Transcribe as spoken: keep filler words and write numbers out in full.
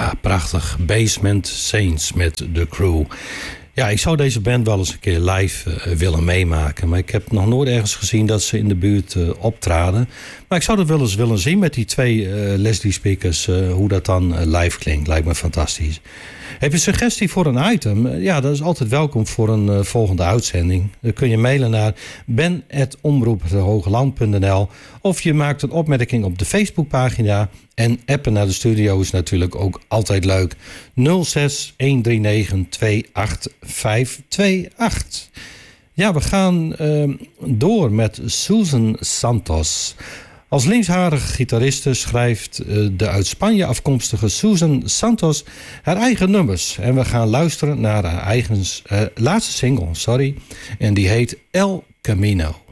Ja, prachtig. Basement Saints met The Crew. Ja, ik zou deze band wel eens een keer live uh, willen meemaken. Maar ik heb nog nooit ergens gezien dat ze in de buurt uh, optraden. Maar ik zou dat wel eens willen zien met die twee uh, Leslie speakers. Uh, hoe dat dan uh, live klinkt. Lijkt me fantastisch. Heb je een suggestie voor een item? Uh, ja, dat is altijd welkom voor een uh, volgende uitzending. Dan kun je mailen naar ben at omroep hogeland punt n l of je maakt een opmerking op de Facebookpagina. En appen naar de studio is natuurlijk ook altijd leuk. nul zes een drie negen twee acht vijf twee acht. Ja, we gaan uh, door met Susan Santos. Als linksharige gitariste schrijft uh, de uit Spanje afkomstige Susan Santos haar eigen nummers. En we gaan luisteren naar haar eigen uh, laatste single, sorry. En die heet El Camino.